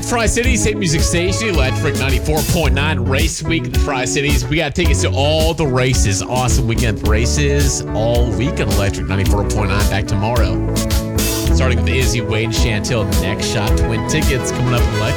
Tri-Cities, hit music station, Electric 94.9, race week in the Tri-Cities. We got tickets to all the races. Awesome weekend races all week on Electric 94.9. Back tomorrow. Starting with Izzy, Wade, and Chantel. Next Shot Twin tickets coming up in Electric.